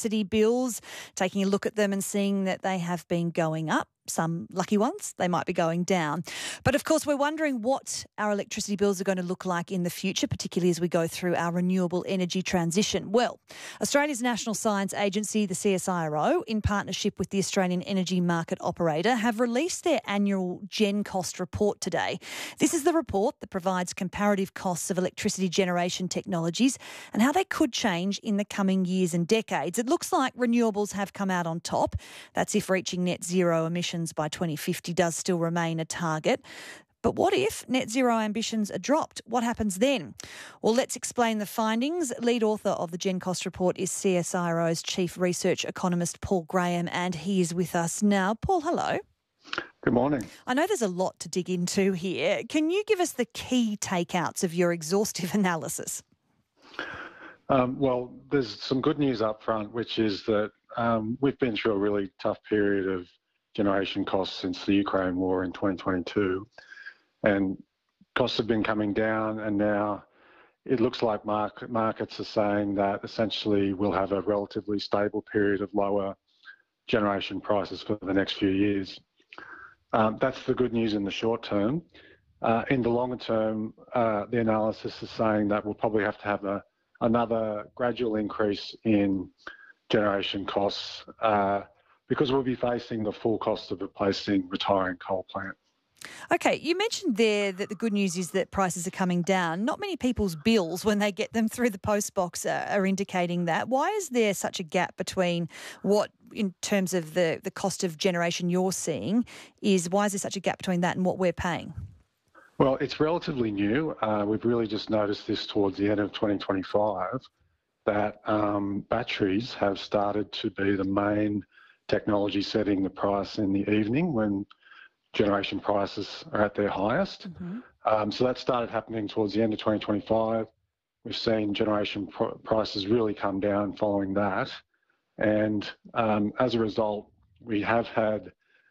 electricity bills, taking a look at them and seeing that they have been going up. Some lucky ones, they might be going down. But of course, we're wondering what our electricity bills are going to look like in the future, particularly as we go through our renewable energy transition. Well, Australia's National Science Agency, the CSIRO, in partnership with the Australian Energy Market Operator, have released their annual Gen Cost report today. This is the report that provides comparative costs of electricity generation technologies and how they could change in the coming years and decades. It looks like renewables have come out on top. That's if reaching net zero emissions by 2050 does still remain a target. But what if net zero ambitions are dropped? What happens then? Well, let's explain the findings. Lead author of the Gen Cost report is CSIRO's Chief Research Economist, Paul Graham, and he is with us now. Paul, hello. Good morning. I know there's a lot to dig into here. Can you give us the key takeouts of your exhaustive analysis? Well, there's some good news up front, which is that we've been through a really tough period of generation costs since the Ukraine war in 2022. And costs have been coming down, and now it looks like markets are saying that essentially we'll have a relatively stable period of lower generation prices for the next few years. That's the good news in the short term. In the longer term, the analysis is saying that we'll probably have to have another gradual increase in generation costs because we'll be facing the full cost of replacing retiring coal plants. Okay, you mentioned there that the good news is that prices are coming down. Not many people's bills, when they get them through the post box, are indicating that. Why is there such a gap between what, in terms of the cost of generation you're seeing, why is there such a gap between that and what we're paying? Well, it's relatively new. We've really just noticed this towards the end of 2025, that batteries have started to be the main technology setting the price in the evening when generation prices are at their highest. Mm-hmm. So that started happening towards the end of 2025. We've seen generation prices really come down following that. And as a result, we have had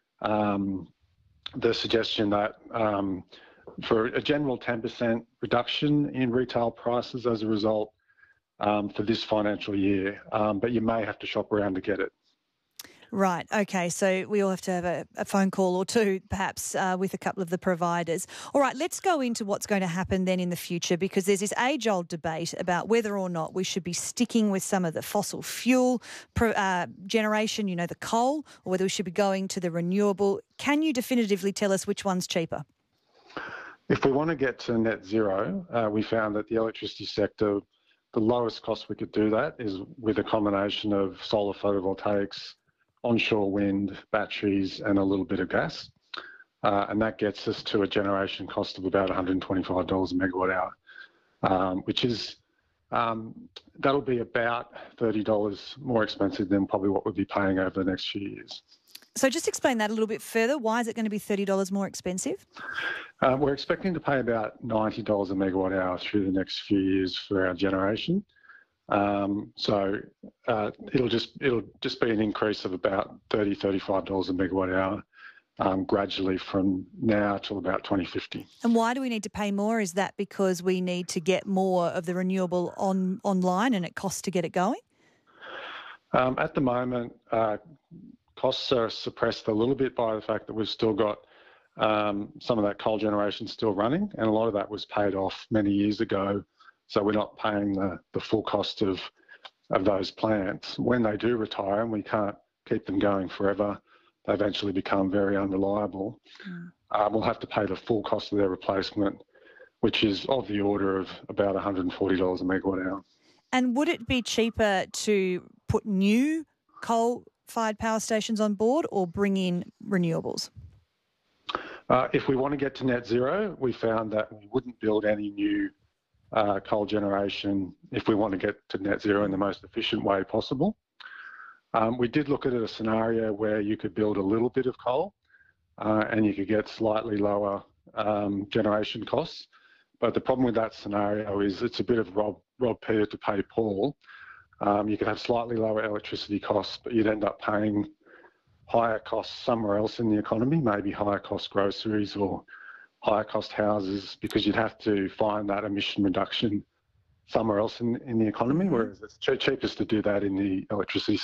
the suggestion that for a general 10% reduction in retail prices as a result for this financial year, but you may have to shop around to get it. Right. Okay. So we all have to have a phone call or two, perhaps, with a couple of the providers. All right. Let's go into what's going to happen then in the future, because there's this age-old debate about whether or not we should be sticking with some of the fossil fuel generation, the coal, or whether we should be going to the renewable. Can you definitively tell us which one's cheaper? If we want to get to net zero, we found that the electricity sector, the lowest cost we could do that is with a combination of solar photovoltaics, onshore wind, batteries, and a little bit of gas. And that gets us to a generation cost of about $125 a megawatt hour, which is, that'll be about $30 more expensive than probably what we'll be paying over the next few years. So just explain that a little bit further. Why is it going to be $30 more expensive? We're expecting to pay about $90 a megawatt hour through the next few years for our generation. So it'll just be an increase of about $35 a megawatt hour gradually from now till about 2050. And why do we need to pay more? Is that because we need to get more of the renewable online and it costs to get it going? At the moment, costs are suppressed a little bit by the fact that we've still got some of that coal generation still running, and a lot of that was paid off many years ago. So we're not paying the full cost of those plants. When they do retire, and we can't keep them going forever, they eventually become very unreliable. We'll have to pay the full cost of their replacement, which is of the order of about $140 a megawatt hour. And would it be cheaper to put new coal-fired power stations on board or bring in renewables? If we want to get to net zero, we found that we wouldn't build any new coal generation if we want to get to net zero in the most efficient way possible. We did look at a scenario where you could build a little bit of coal and you could get slightly lower generation costs. But the problem with that scenario is it's a bit of rob Peter to pay Paul. You could have slightly lower electricity costs, but you'd end up paying higher costs somewhere else in the economy, maybe higher cost groceries or higher cost houses, because you'd have to find that emission reduction somewhere else in the economy, whereas it's cheapest to do that in the electricity